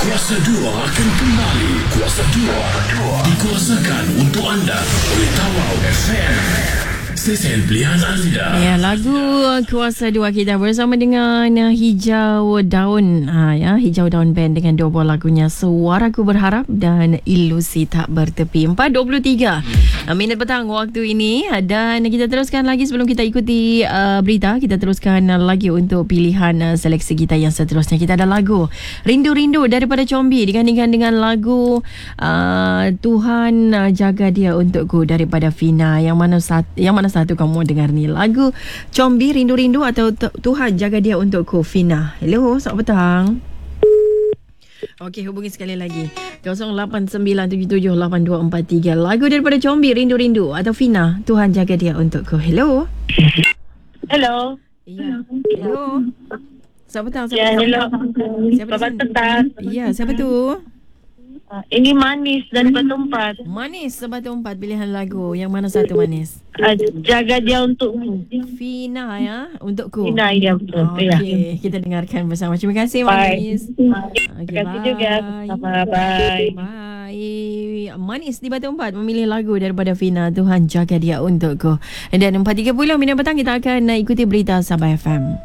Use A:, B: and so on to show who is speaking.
A: Kuasa 2 akan kembali. Kuasa 2 dikuasakan untuk anda oleh Tawau FM. Stesen pilihan anda.
B: Ya, lagu Kuasa 2 kita bersama dengan Hijau Daun. Hijau Daun Band dengan dua buah lagunya Suaraku Berharap dan Ilusi Tak Bertepi. 4.23 minit petang waktu ini. Dan kita teruskan lagi sebelum kita ikuti berita. Kita teruskan lagi untuk pilihan seleksi kita yang seterusnya. Kita ada lagu Rindu-Rindu daripada Combi digandingkan dengan lagu Tuhan Jaga Dia Untukku daripada Fina. Yang mana satu kamu dengar ni? Lagu Combi Rindu-Rindu atau Tuhan Jaga Dia Untukku, Fina. Hello, selamat petang. Okey, hubungi sekali lagi 0897782243. Lagu daripada Combi Rindu-Rindu atau Fina Tuhan Jaga Dia Untukku. Hello.
C: Hello.
B: Ya. Hello. Selamat petang.
C: Ya, hello. Selamat petang.
B: Ya, siapa tu?
C: Ini Manis dan Batu Empat.
B: Manis Batu Empat, pilihan lagu. Yang mana satu Manis?
C: Jaga Dia Untukmu.
B: Fina ya, untukku.
C: Fina, ya betul.
B: Okey, kita dengarkan bersama. Terima kasih Manis.
C: Terima kasih juga. Bye.
B: Bye. Manis di Batu Empat memilih lagu daripada Fina Tuhan Jaga Dia Untukku. Dan 4.30 minit petang kita akan ikuti berita Sabah FM.